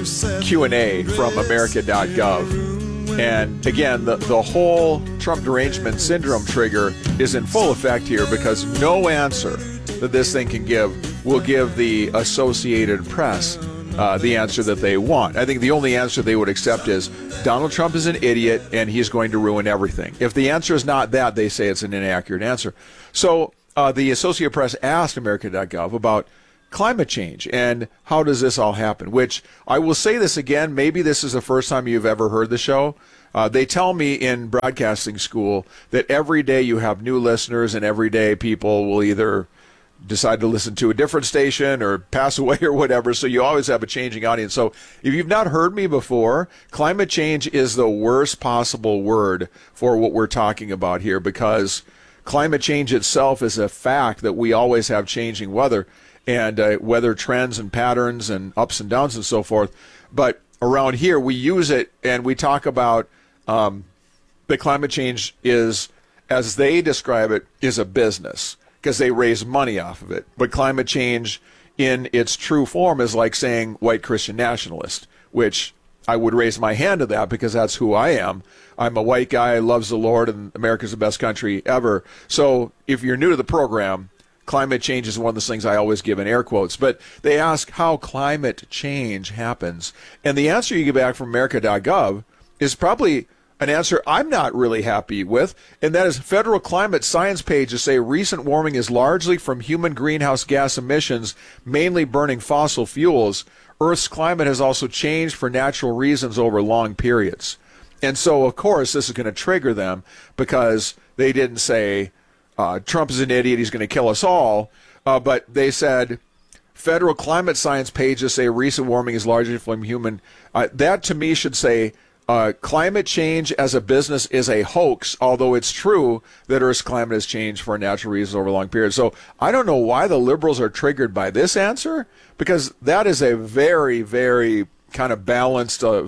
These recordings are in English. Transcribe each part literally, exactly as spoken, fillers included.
Q and A from America dot gov. And again, the, the whole Trump derangement syndrome trigger is in full effect here because no answer that this thing can give will give the Associated Press uh, the answer that they want. I think the only answer they would accept is Donald Trump is an idiot and he's going to ruin everything. If the answer is not that, they say it's an inaccurate answer. So uh, the Associated Press asked America dot gov about climate change and how does this all happen, which I will say this again, maybe this is the first time you've ever heard the show. Uh, they tell me in broadcasting school that every day you have new listeners and every day people will either decide to listen to a different station or pass away or whatever, so you always have a changing audience. So if you've not heard me before, climate change is the worst possible word for what we're talking about here because climate change itself is a fact that we always have changing weather and uh, weather trends and patterns and ups and downs and so forth. But around here, we use it and we talk about um, that climate change is, as they describe it, is a business because they raise money off of it. But climate change in its true form is like saying white Christian nationalist, which I would raise my hand to that because that's who I am. I'm a white guy, loves the Lord, and America's the best country ever. So if you're new to the program, climate change is one of those things I always give in air quotes. But they ask how climate change happens. And the answer you get back from America dot gov is probably an answer I'm not really happy with, and that is federal climate science pages say recent warming is largely from human greenhouse gas emissions, mainly burning fossil fuels. Earth's climate has also changed for natural reasons over long periods. And so, of course, this is going to trigger them because they didn't say uh, Trump is an idiot, he's going to kill us all, uh, but they said federal climate science pages say recent warming is largely from human. Uh, that, to me, should say Uh, climate change as a business is a hoax, although it's true that Earth's climate has changed for natural reasons over a long period. So I don't know why the liberals are triggered by this answer, because that is a very, very kind of balanced uh,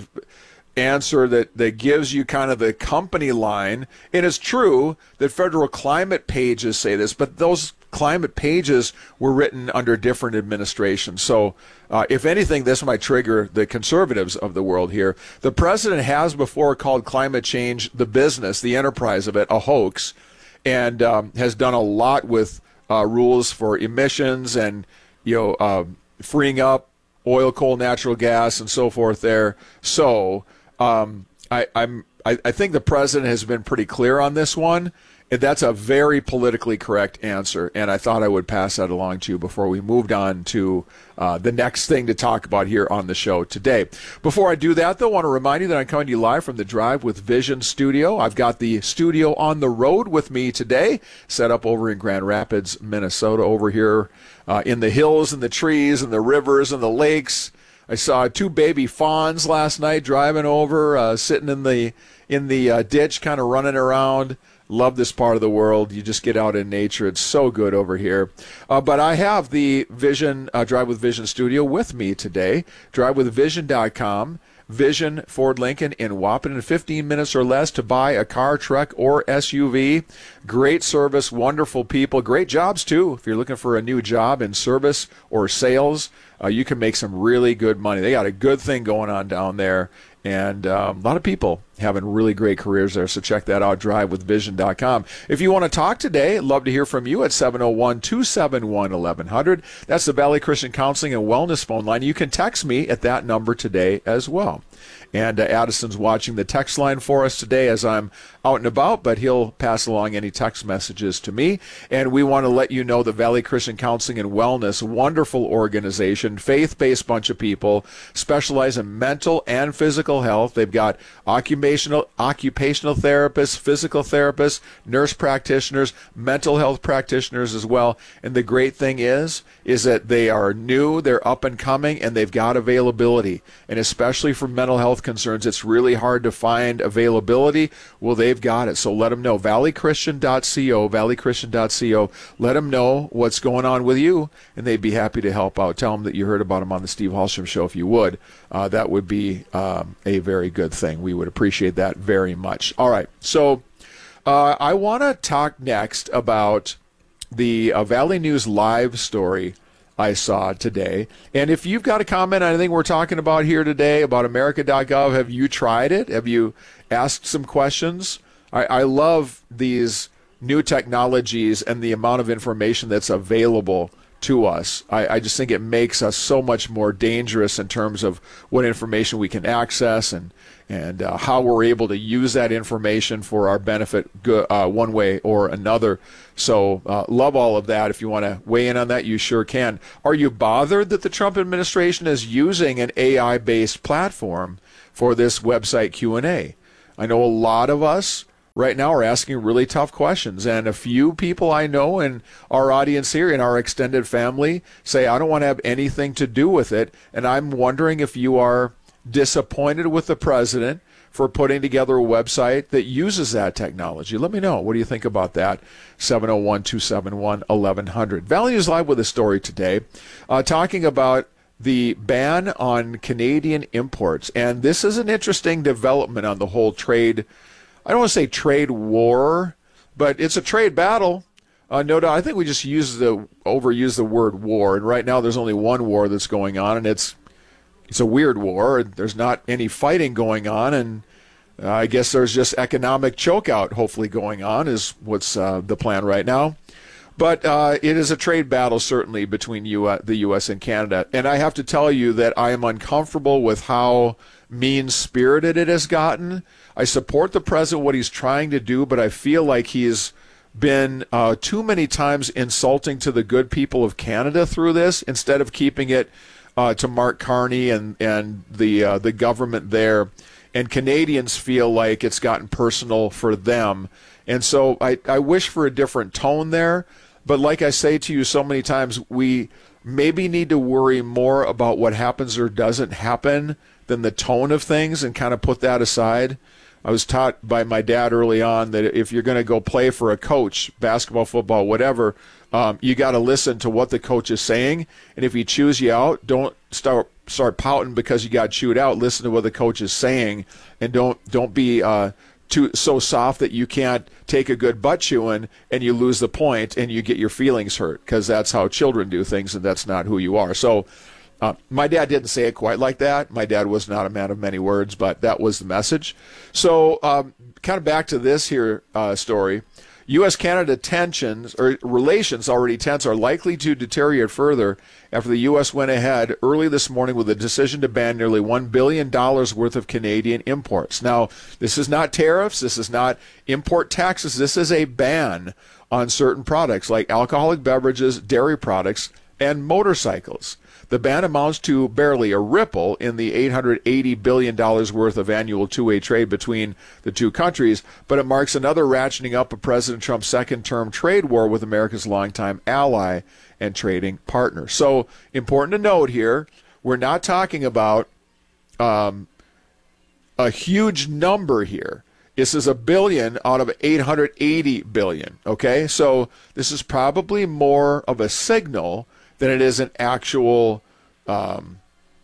answer that, that gives you kind of the company line. And it's true that federal climate pages say this, but those climate pages were written under different administrations. So uh, if anything, this might trigger the conservatives of the world here. The president has before called climate change, the business, the enterprise of it, a hoax, and um, has done a lot with uh, rules for emissions and, you know, uh, freeing up oil, coal, natural gas, and so forth there. So um, I, I'm, I, I think the president has been pretty clear on this one. And that's a very politically correct answer, and I thought I would pass that along to you before we moved on to uh, the next thing to talk about here on the show today. Before I do that, though, I want to remind you that I'm coming to you live from the Drive with Vision studio. I've got the studio on the road with me today, set up over in Grand Rapids, Minnesota, over here uh, in the hills and the trees and the rivers and the lakes. I saw two baby fawns last night driving over, uh, sitting in the in the uh, ditch, kind of running around. Love this part of the world. You just get out in nature. It's so good over here. Uh, but I have the Vision uh, Drive with Vision studio with me today. drive with vision dot com. Vision Ford Lincoln in Wahpeton in fifteen minutes or less to buy a car, truck, or S U V. Great service, wonderful people, great jobs too. If you're looking for a new job in service or sales, uh, you can make some really good money. They got a good thing going on down there. And um, a lot of people having really great careers there, so check that out, drive with vision dot com. If you want to talk today, I'd love to hear from you at seven oh one, two seven one, eleven hundred. That's the Valley Christian Counseling and Wellness phone line. You can text me at that number today as well. And uh, Addison's watching the text line for us today as I'm out and about, but he'll pass along any text messages to me. And we want to let you know the Valley Christian Counseling and Wellness, wonderful organization, faith-based bunch of people, specialize in mental and physical health. They've got occupational occupational therapists, physical therapists, nurse practitioners, mental health practitioners as well. And the great thing is, is that they are new, they're up and coming, and they've got availability. And especially for mental health concerns, it's really hard to find availability. Well, they've got it. So let them know. valley christian dot co, valley christian dot co. Let them know what's going on with you, and they'd be happy to help out. Tell them that you heard about them on the Steve Hallstrom Show if you would. Uh, that would be um, a very good thing. We would appreciate that very much. All right. So uh, I want to talk next about the uh, Valley News Live story I saw today. And if you've got a comment on anything we're talking about here today about America dot gov, have you tried it? Have you asked some questions? I, I love these new technologies and the amount of information that's available to us. I, I just think it makes us so much more dangerous in terms of what information we can access and and uh, how we're able to use that information for our benefit go, uh, one way or another. So uh, love all of that. If you want to weigh in on that, you sure can. Are you bothered that the Trump administration is using an A I-based platform for this website Q and A? I know a lot of us right now are asking really tough questions, and a few people I know in our audience here, in our extended family, say, I don't want to have anything to do with it, and I'm wondering if you are disappointed with the president for putting together a website that uses that technology. Let me know. What do you think about that? seven oh one, two seven one, eleven hundred. Values Live with a story today, uh, talking about the ban on Canadian imports, and this is an interesting development on the whole trade I don't want to say trade war, but it's a trade battle. Uh, no doubt. I think we just use the overuse the word war, and right now there's only one war that's going on, and it's it's a weird war. There's not any fighting going on, and uh, I guess there's just economic chokeout hopefully going on is what's uh, the plan right now. But uh, it is a trade battle certainly between U S, the U S and Canada, and I have to tell you that I am uncomfortable with how mean-spirited it has gotten. I support the president, what he's trying to do, but I feel like he's been uh, too many times insulting to the good people of Canada through this instead of keeping it uh, to Mark Carney and, and the, uh, the government there. And Canadians feel like it's gotten personal for them. And so I, I wish for a different tone there. But like I say to you so many times, we maybe need to worry more about what happens or doesn't happen than the tone of things and kind of put that aside. I was taught by my dad early on that if you're going to go play for a coach, basketball, football, whatever, um, you got to listen to what the coach is saying. And if he chews you out, don't start start pouting because you got chewed out. Listen to what the coach is saying, and don't don't be uh, too so soft that you can't take a good butt chewing and you lose the point and you get your feelings hurt, because that's how children do things, and that's not who you are. So. Uh, my dad didn't say it quite like that. My dad was not a man of many words, but that was the message. So um, kind of back to this here uh, story. U S Canada tensions, or relations already tense, are likely to deteriorate further after the U S went ahead early this morning with a decision to ban nearly one billion dollars worth of Canadian imports. Now, this is not tariffs. This is not import taxes. This is a ban on certain products like alcoholic beverages, dairy products, and motorcycles. The ban amounts to barely a ripple in the eight hundred eighty billion dollars worth of annual two-way trade between the two countries, but it marks another ratcheting up of President Trump's second-term trade war with America's longtime ally and trading partner. So, important to note here, we're not talking about um, a huge number here. This is a billion out of eight hundred eighty billion, okay? So this is probably more of a signal than it is an actual, um,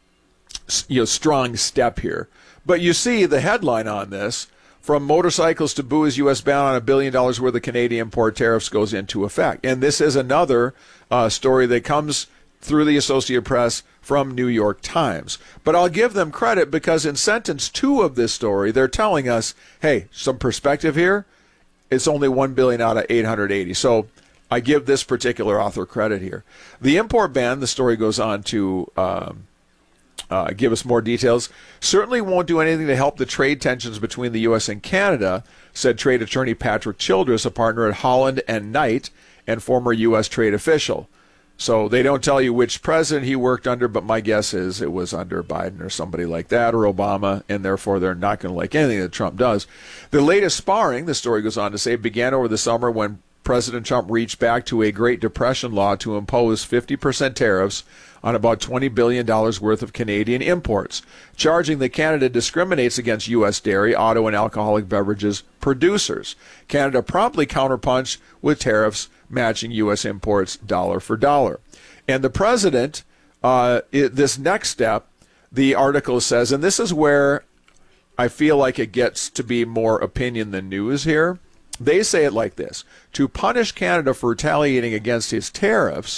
you know, strong step here. But you see the headline on this, from motorcycles to booze, U S ban on a billion dollars worth of Canadian import tariffs goes into effect. And this is another uh, story that comes through the Associated Press from New York Times. But I'll give them credit because in sentence two of this story, they're telling us, hey, some perspective here, it's only one billion dollars out of eight hundred eighty. So I give this particular author credit here. The import ban, the story goes on to um, uh, give us more details, certainly won't do anything to help the trade tensions between the U S and Canada, said trade attorney Patrick Childress, a partner at Holland and Knight and former U S trade official. So they don't tell you which president he worked under, but my guess is it was under Biden or somebody like that, or Obama, and therefore they're not going to like anything that Trump does. The latest sparring, the story goes on to say, began over the summer when President Trump reached back to a Great Depression law to impose fifty percent tariffs on about twenty billion dollars worth of Canadian imports, charging that Canada discriminates against U S dairy, auto, and alcoholic beverages producers. Canada promptly counterpunched with tariffs matching U S imports dollar for dollar. And the president, uh, it, this next step, the article says, and this is where I feel like it gets to be more opinion than news here. They say it like this: to punish Canada for retaliating against his tariffs,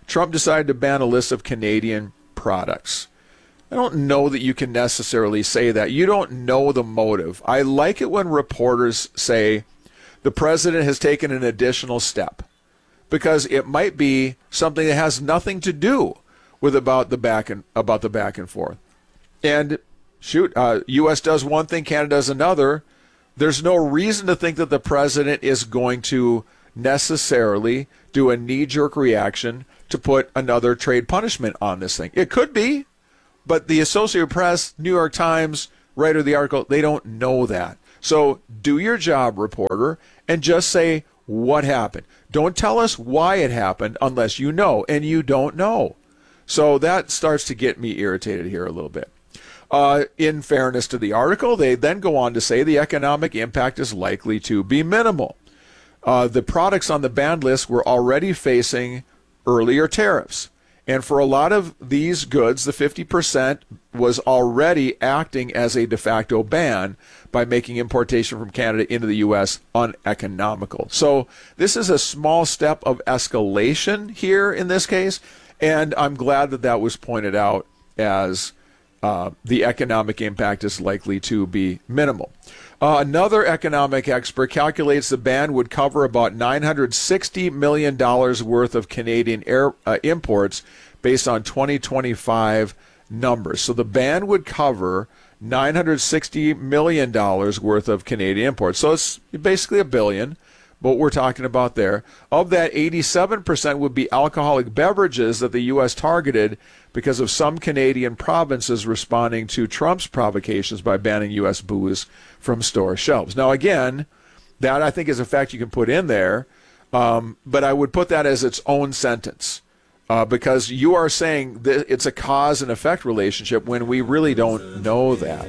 Trump decided to ban a list of Canadian products. I don't know that you can necessarily say that. You don't know the motive. I like it when reporters say the president has taken an additional step, because it might be something that has nothing to do with about the back and about the back and forth. And shoot, uh, U S does one thing, Canada does another. There's no reason to think that the president is going to necessarily do a knee-jerk reaction to put another trade punishment on this thing. It could be, but the Associated Press, New York Times, writer of the article, they don't know that. So do your job, reporter, and just say what happened. Don't tell us why it happened unless you know, and you don't know. So that starts to get me irritated here a little bit. Uh, in fairness to the article, they then go on to say the economic impact is likely to be minimal. Uh, the products on the banned list were already facing earlier tariffs. And for a lot of these goods, the fifty percent was already acting as a de facto ban by making importation from Canada into the U S uneconomical. So this is a small step of escalation here in this case, and I'm glad that that was pointed out as uh, the economic impact is likely to be minimal. Uh, another economic expert calculates the ban would cover about nine hundred sixty million dollars worth of Canadian air, uh, imports based on twenty twenty-five numbers. So the ban would cover nine hundred sixty million dollars worth of Canadian imports. So it's basically a billion, what we're talking about there. Of that, eighty-seven percent would be alcoholic beverages that the U S targeted because of some Canadian provinces responding to Trump's provocations by banning U S booze from store shelves. Now, again, that I think is a fact you can put in there, um, but I would put that as its own sentence uh, because you are saying that it's a cause and effect relationship when we really don't know that.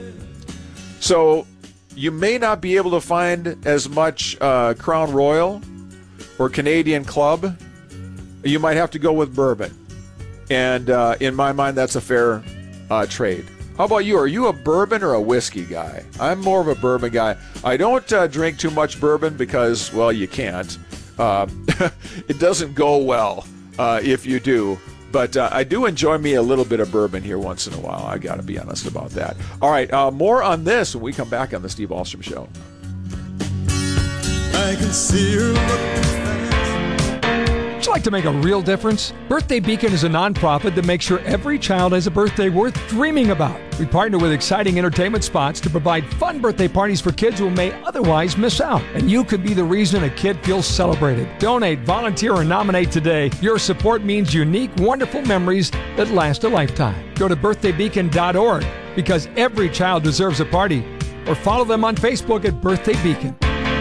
So you may not be able to find as much uh, Crown Royal or Canadian Club. You might have to go with bourbon. And uh, in my mind, that's a fair uh, trade. How about you? Are you a bourbon or a whiskey guy? I'm more of a bourbon guy. I don't uh, drink too much bourbon because, well, you can't. Uh, it doesn't go well uh, if you do. But uh, I do enjoy me a little bit of bourbon here once in a while. I got to be honest about that. All right, uh, more on this when we come back on the Steve Ahlstrom Show. I can see her looking. Would you like to make a real difference? Birthday Beacon is a nonprofit that makes sure every child has a birthday worth dreaming about. We partner with exciting entertainment spots to provide fun birthday parties for kids who may otherwise miss out. And you could be the reason a kid feels celebrated. Donate, volunteer, or nominate today. Your support means unique, wonderful memories that last a lifetime. Go to birthday beacon dot org because every child deserves a party. Or follow them on Facebook at Birthday Beacon.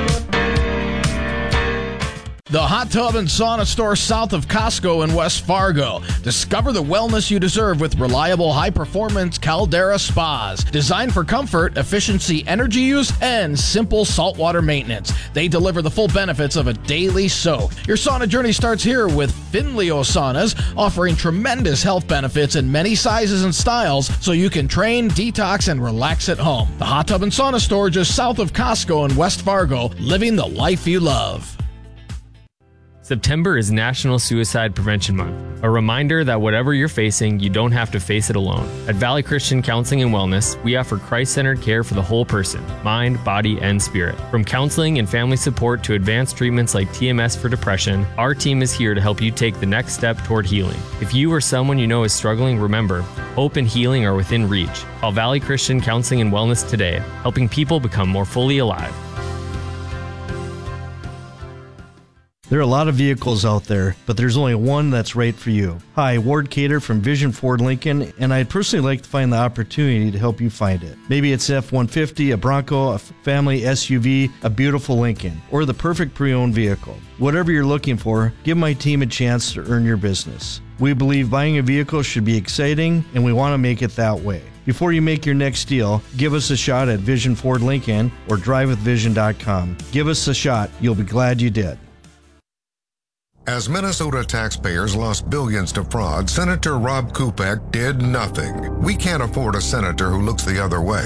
The Hot Tub and Sauna Store south of Costco in West Fargo. Discover the wellness you deserve with reliable, high-performance Caldera spas. Designed for comfort, efficiency, energy use, and simple saltwater maintenance. They deliver the full benefits of a daily soak. Your sauna journey starts here with Finleo Saunas, offering tremendous health benefits in many sizes and styles so you can train, detox, and relax at home. The Hot Tub and Sauna Store just south of Costco in West Fargo, living the life you love. September is National Suicide Prevention Month, a reminder that whatever you're facing, you don't have to face it alone. At Valley Christian Counseling and Wellness, we offer Christ-centered care for the whole person, mind, body, and spirit. From counseling and family support to advanced treatments like T M S for depression, our team is here to help you take the next step toward healing. If you or someone you know is struggling, remember, hope and healing are within reach. Call Valley Christian Counseling and Wellness today, helping people become more fully alive. There are a lot of vehicles out there, but there's only one that's right for you. Hi, Ward Cater from Vision Ford Lincoln, and I'd personally like to find the opportunity to help you find it. Maybe it's F one fifty, a Bronco, a family S U V, a beautiful Lincoln, or the perfect pre-owned vehicle. Whatever you're looking for, give my team a chance to earn your business. We believe buying a vehicle should be exciting, and we want to make it that way. Before you make your next deal, give us a shot at Vision Ford Lincoln or drive with vision dot com. Give us a shot. You'll be glad you did. As Minnesota taxpayers lost billions to fraud, Senator Rob Kupek did nothing. We can't afford a senator who looks the other way.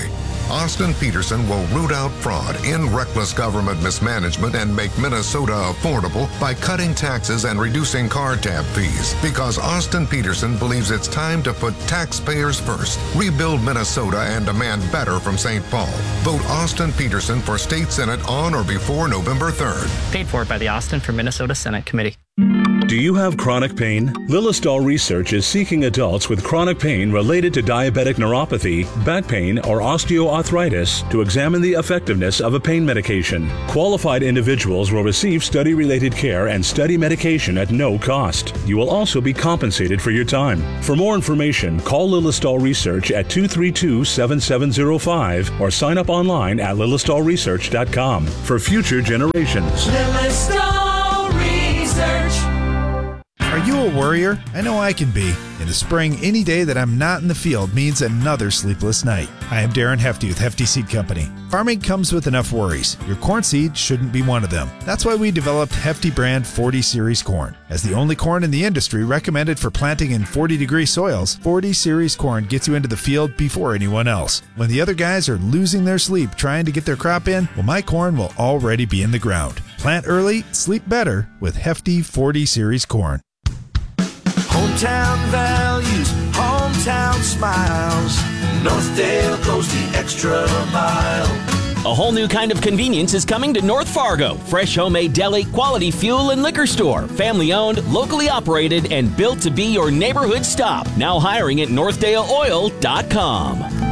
Austin Peterson will root out fraud and reckless government mismanagement and make Minnesota affordable by cutting taxes and reducing car tab fees. Because Austin Peterson believes it's time to put taxpayers first, rebuild Minnesota, and demand better from Saint Paul. Vote Austin Peterson for State Senate on or before November third. Paid for by the Austin for Minnesota Senate Committee. Do you have chronic pain? Lilistol Research is seeking adults with chronic pain related to diabetic neuropathy, back pain, or osteoarthritis to examine the effectiveness of a pain medication. Qualified individuals will receive study-related care and study medication at no cost. You will also be compensated for your time. For more information, call Lilistol Research at two three two, seven seven zero five or sign up online at lilistol research dot com for future generations. Lilistol Research. Are you a worrier? I know I can be. In the spring, any day that I'm not in the field means another sleepless night. I am Darren Hefty with Hefty Seed Company. Farming comes with enough worries. Your corn seed shouldn't be one of them. That's why we developed Hefty brand forty series corn. As the only corn in the industry recommended for planting in forty degree soils, forty series corn gets you into the field before anyone else. When the other guys are losing their sleep trying to get their crop in, well, my corn will already be in the ground. Plant early, sleep better with Hefty forty series corn. Hometown values, hometown smiles. Northdale goes the extra mile. A whole new kind of convenience is coming to North Fargo. Fresh homemade deli, quality fuel and liquor store. Family owned, locally operated, and built to be your neighborhood stop. Now hiring at northdale oil dot com.